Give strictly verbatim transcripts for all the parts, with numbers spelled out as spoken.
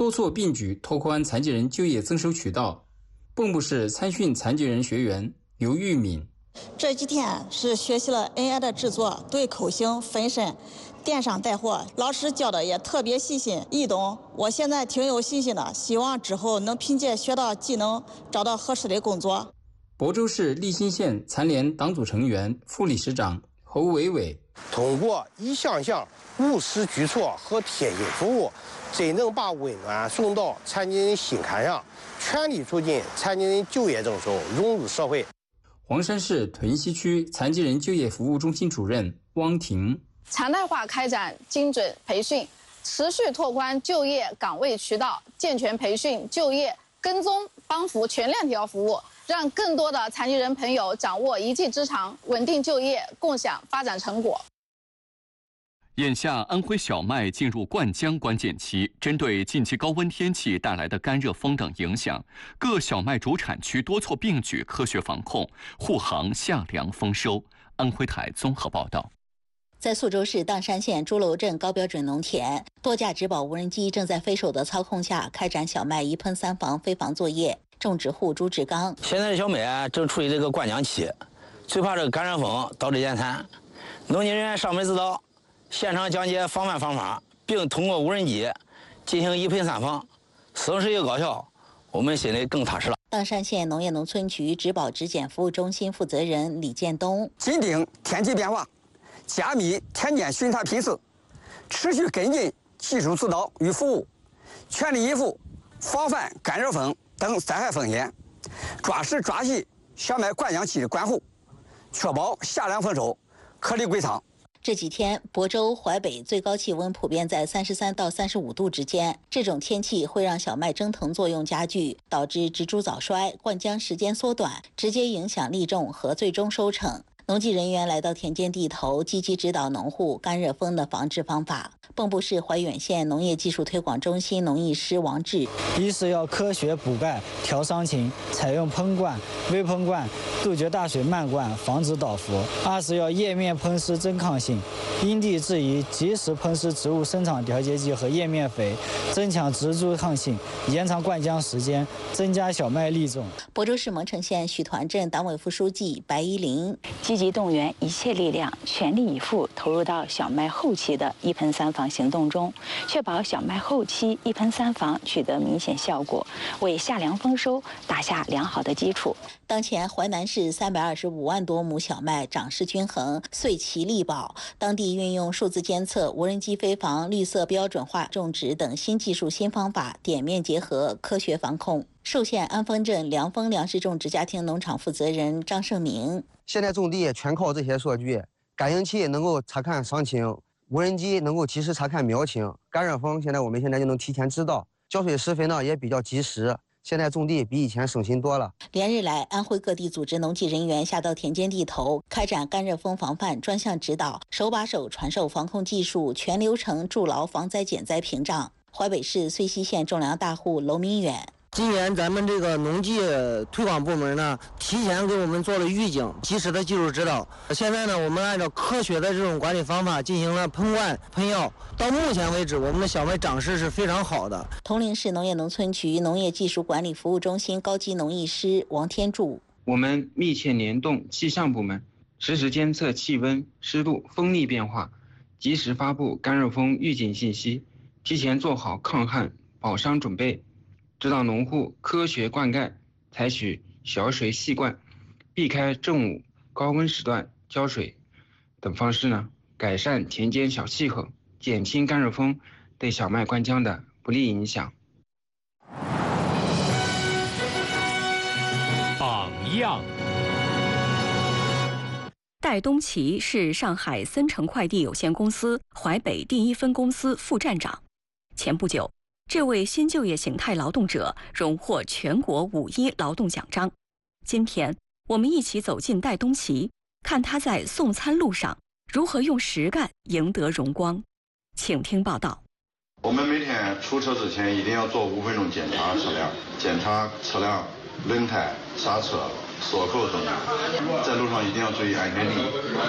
多措并举拓宽残疾人就业增收渠道。蚌埠市参训残疾人学员刘玉敏， 这几天是学习了 N I 的制作、对口型、分身、电商带货，老师教的也特别细心易懂。我现在挺有信心的，希望之后能凭借学到技能找到合适的工作。 亳州市利辛县残联党组成员、副理事长侯伟伟， 通过一项项务实举措和贴心服务，真正把温暖送到残疾人心坎上，全力促进残疾人就业增收，融入社会。 黄山市屯溪区残疾人就业服务中心主任汪婷， 常态化开展精准培训，持续拓宽就业岗位渠道，健全培训、就业跟踪帮扶全链条服务，让更多的残疾人朋友掌握一技之长，稳定就业，共享发展成果。 眼下安徽小麦进入灌浆关键期，针对近期高温天气带来的干热风等影响，各小麦主产区多措并举，科学防控，护航夏粮丰收。安徽台综合报道。 在宿州市砀山县朱楼镇高标准农田，多架植保无人机正在飞手的操控下开展小麦一喷三防飞防作业。种植户朱志刚， 现在的小麦正处于这个灌浆期，最怕这个干热风导致延产。农技人员上门指导，现场讲解防范方法，并通过无人机进行一喷三防，使用时也高效，我们心里更踏实了。 砀山县农业农村局植保质检服务中心负责人李建东， 紧盯天气变化，加密田间巡查批次，持续跟进技术指导与服务，全力以赴防范干热风等灾害风险，抓实抓细小麦灌浆期的关护，确保夏粮丰收，颗粒归仓。 这几天，亳州、淮北最高气温普遍在三十三到三十五度之间。这种天气会让小麦蒸腾作用加剧，导致植株早衰、灌浆时间缩短，直接影响粒重和最终收成。农技人员来到田间地头，积极指导农户干热风的防治方法。蚌埠市怀远县农业技术推广中心农艺师王志： 一是要科学补钙、调伤情，采用喷灌、微喷灌，杜绝大水漫灌，防止倒伏；二是要叶面喷施增抗性，因地制宜，及时喷施植物生长调节剂和叶面肥，增强植株抗性，延长灌浆时间，增加小麦粒重。 亳州市蒙城县许团镇党委副书记白一林： 积极动员一切力量，全力以赴投入到小麦后期的一喷三防行动中，确保小麦后期一喷三防取得明显效果，为夏粮丰收打下良好的基础。 当前淮南市三百二十五万多亩小麦长势均衡，穗齐力保，当地运用数字监测、无人机飞防、绿色标准化种植等新技术新方法，点面结合，科学防控。寿县安丰镇良丰粮食种植家庭农场负责人张胜明： 现在种地全靠这些数据，感应器能够查看伤情，无人机能够及时查看苗情，干热风现在我们现在就能提前知道，浇水施肥呢也比较及时。现在种地比以前省心多了。 连日来，安徽各地组织农技人员下到田间地头，开展干热风防范专项指导，手把手传授防控技术，全流程筑牢防灾减灾屏障。淮北市遂溪县种粮大户娄明远： 今年咱们这个农技推广部门呢，提前给我们做了预警，及时的技术指导。现在呢，我们按照科学的这种管理方法进行了喷灌、喷药。到目前为止，我们的小麦长势是非常好的。 铜陵市农业农村局农业技术管理服务中心高级农艺师王天柱： 我们密切联动气象部门，实时监测气温、湿度、风力变化，及时发布干热风预警信息，提前做好抗旱保墒准备。指导农户科学灌溉，采取小水细灌，避开正午高温时段浇水等方式呢，改善田间小气候，减轻干热风对小麦灌浆的不利影响。 榜样。戴东奇是上海森诚快递有限公司淮北第一分公司副站长。前不久，这位新就业形态劳动者荣获全国五一劳动奖章。今天，我们一起走进戴东奇，看他在送餐路上如何用实干赢得荣光。请听报道。 我们每天出车之前一定要做五分钟检查车辆，检查车辆轮胎、刹车、锁扣等，在路上一定要注意安全第一。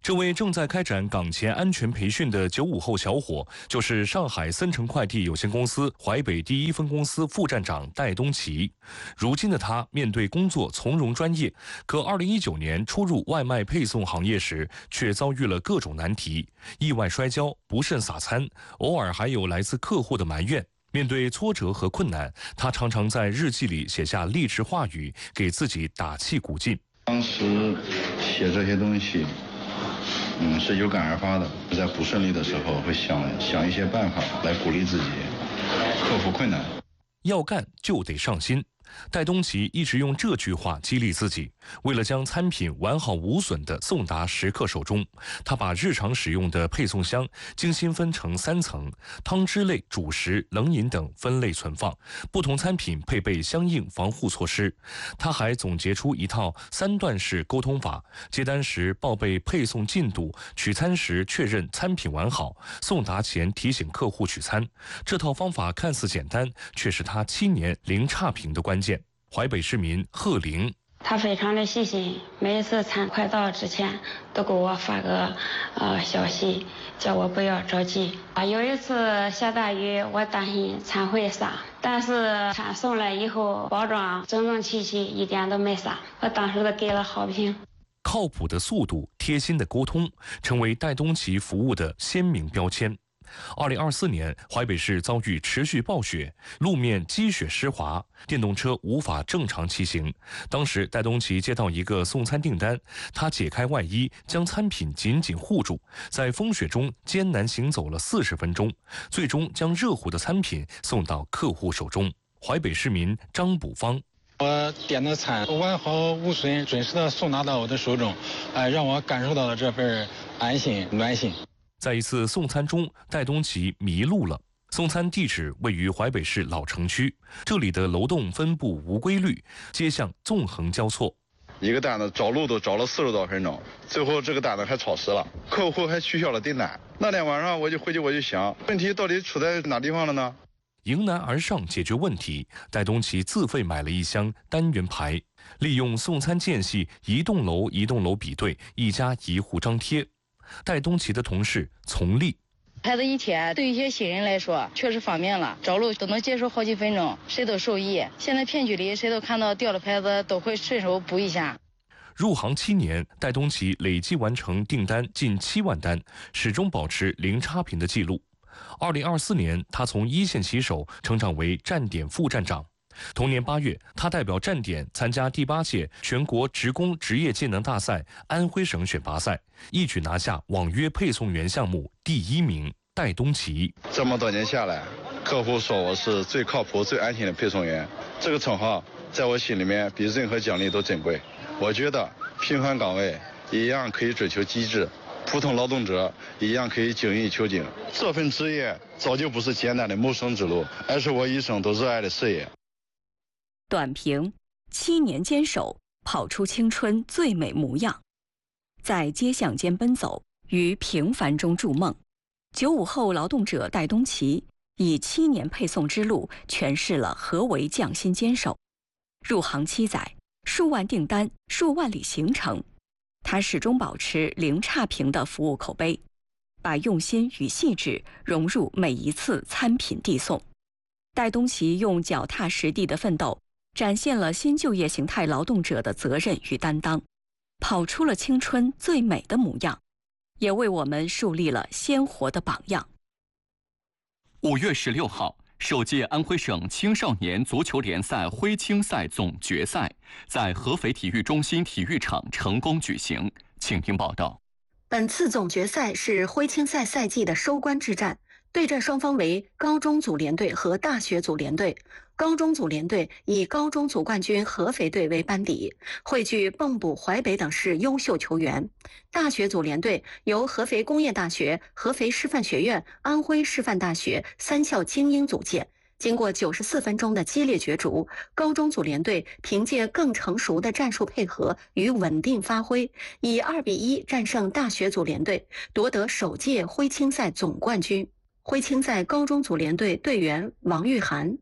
这位正在开展岗前安全培训的九五后小伙，就是上海森成快递有限公司淮北第一分公司副站长戴东奇。如今的他面对工作从容专业，可二零一九年初入外卖配送行业时，却遭遇了各种难题，意外摔跤、不慎洒餐，偶尔还有来自客户的埋怨。面对挫折和困难，他常常在日记里写下励志话语，给自己打气鼓劲。 当时写这些东西嗯，是有感而发的，在不顺利的时候会想想一些办法来鼓励自己，克服困难。 要干就得上心。戴东奇一直用这句话激励自己，为了将餐品完好无损地送达食客手中，他把日常使用的配送箱精心分成三层，汤汁类、主食、冷饮等分类存放，不同餐品配备相应防护措施。他还总结出一套三段式沟通法：接单时报备配送进度，取餐时确认餐品完好，送达前提醒客户取餐。这套方法看似简单，却是他七年零差评的关键。淮北市民贺玲， 他非常的细心，每一次餐快到之前都给我发个呃消息，叫我不要着急啊。有一次下大雨，我担心餐会洒，但是餐送来以后，包装整整齐齐，一点都没洒，我当时都给了好评。 靠谱的速度、贴心的沟通，成为戴东奇服务的鲜明标签。二零二四年，淮北市遭遇持续暴雪，路面积雪湿滑，电动车无法正常骑行。当时，戴东奇接到一个送餐订单，他解开外衣，将餐品紧紧护住，在风雪中艰难行走了四十分钟，最终将热乎的餐品送到客户手中。淮北市民张补芳。 我点的餐完好无损，准时的送达到我的手中，哎，让我感受到了这份安心暖心。 在一次送餐中，戴东奇迷路了。送餐地址位于淮北市老城区，这里的楼栋分布无规律，街巷纵横交错。 一个单子找路都找了四十多分钟，最后这个单子还超时了，客户还取消了订单。那天晚上我就回去我就想，问题到底出在哪地方了呢？ 迎难而上解决问题，戴东奇自费买了一箱单元牌，利用送餐间隙，一栋楼一栋楼比对，一家一户张贴。戴东奇的同事从丽， 牌子一贴，对于一些新人来说确实方便了，找路都能节省好几分钟，谁都受益。现在片区里谁都看到掉了牌子，都会顺手补一下。 入行七年，戴东奇累计完成订单近七万单，始终保持零差评的记录。二零二四年，他从一线骑手成长为站点副站长。同年八月，他代表站点参加第八届全国职工职业技能大赛安徽省选拔赛，一举拿下网约配送员项目第一名。戴东奇， 这么多年下来，客户说我是最靠谱、最安心的配送员，这个称号在我心里面比任何奖励都珍贵。我觉得平凡岗位一样可以追求极致，普通劳动者一样可以精益求精。这份职业早就不是简单的谋生之路，而是我一生都热爱的事业。 短评：七年坚守，跑出青春最美模样，在街巷间奔走，于平凡中筑梦。九五后劳动者戴东奇以七年配送之路诠释了何为匠心坚守。入行七载，数万订单，数万里行程，他始终保持零差评的服务口碑，把用心与细致融入每一次餐品递送。戴东奇用脚踏实地的奋斗，展现了新就业形态劳动者的责任与担当，跑出了青春最美的模样，也为我们树立了鲜活的榜样。 五月十六号，首届安徽省青少年足球联赛徽青赛总决赛在合肥体育中心体育场成功举行。请听报道。 本次总决赛是徽青赛赛季的收官之战，对战双方为高中组联队和大学组联队。高中组联队以高中组冠军合肥队为班底，汇聚蚌埠、淮北等市优秀球员。大学组联队由合肥工业大学、合肥师范学院、安徽师范大学三校精英组建。经过九十四分钟的激烈角逐，高中组联队凭借更成熟的战术配合与稳定发挥，以二比一战胜大学组联队，夺得首届徽青赛总冠军。徽青赛高中组联队队员王玉涵。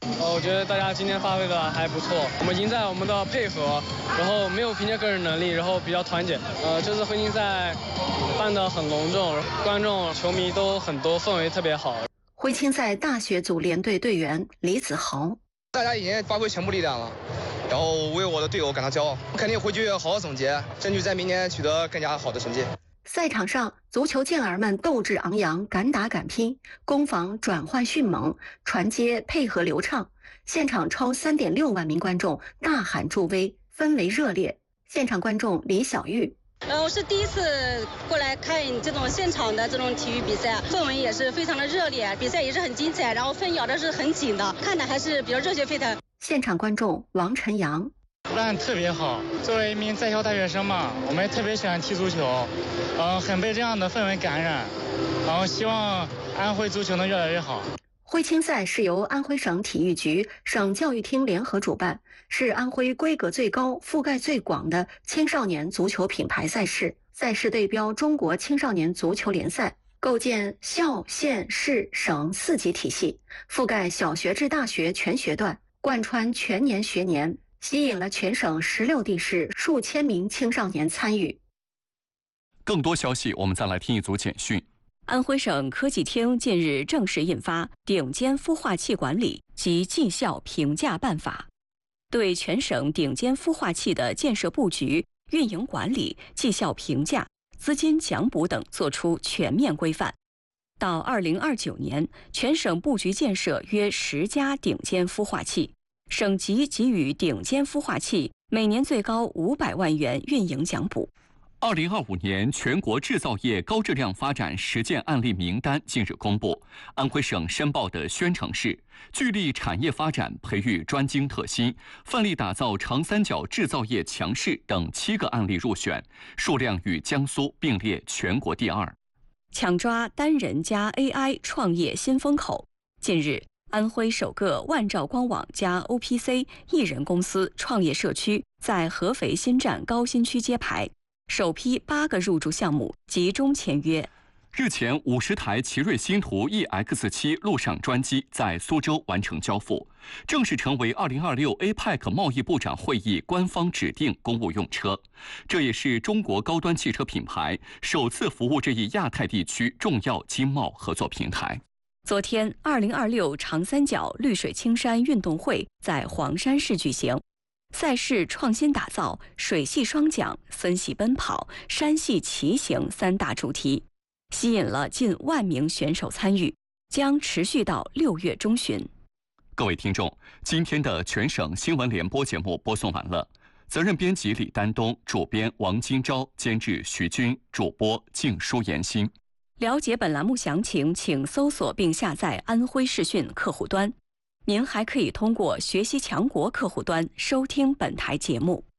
呃，我觉得大家今天发挥的还不错，我们赢在我们的配合，然后没有凭借个人能力，然后比较团结。呃，这次徽青赛办得很隆重，观众、球迷都很多，氛围特别好。 徽青赛大学组联队队员李子豪， 大家已经发挥全部力量了，然后为我的队友感到骄傲，肯定回去好好总结，争取在明年取得更加好的成绩。 赛场上，足球健儿们斗志昂扬，敢打敢拼，攻防转换迅猛，传接配合流畅。现场超三点六万名观众大喊助威，氛围热烈。现场观众李小玉。 呃，我是第一次过来看这种现场的这种体育比赛，氛围也是非常的热烈，比赛也是很精彩，然后分咬的是很紧的，看的还是比较热血沸腾。 现场观众王晨阳。 办得特别好，作为一名在校大学生嘛，我们也特别喜欢踢足球，呃，很被这样的氛围感染，然后希望安徽足球能越来越好。 徽青赛是由安徽省体育局、省教育厅联合主办，是安徽规格最高、覆盖最广的青少年足球品牌赛事。赛事对标中国青少年足球联赛，构建校、县、市、省四级体系，覆盖小学至大学全学段，贯穿全年学年。吸引了全省十六地市数千名青少年参与。 更多消息，我们再来听一组简讯。 安徽省科技厅近日正式印发《顶尖孵化器管理及绩效评价办法》，对全省顶尖孵化器的建设布局、运营管理、绩效评价、资金奖补等作出全面规范。到二零二九年，全省布局建设约十家顶尖孵化器。省级给予顶尖孵化器每年最高五百万元运营奖补。 二零二五年全国制造业高质量发展实践案例名单近日公布，安徽省申报的宣城市聚力产业发展，培育专精特新，奋力打造长三角制造业强市等七个案例入选，数量与江苏并列全国第二。 抢抓单人加 A I 创业新风口。近日，安徽首个万兆光网加 O P C 一人公司创业社区在合肥新站高新区揭牌，首批八个入驻项目集中签约。 日前，五十台奇瑞星途 E X 七 陆上专机在苏州完成交付，正式成为二零二六 A P E C 贸易部长会议官方指定公务用车。这也是中国高端汽车品牌首次服务这一亚太地区重要经贸合作平台。 昨天，二零二六长三角绿水青山运动会在黄山市举行，赛事创新打造水系双桨、森系奔跑、山系骑行三大主题，吸引了近万名选手参与，将持续到六月中旬。 各位听众，今天的全省新闻联播节目播送完了，责任编辑李丹东，主编王金钊，监制徐军，主播静舒言心。 了解本栏目详情，请搜索并下载安徽视讯客户端。您还可以通过学习强国客户端收听本台节目。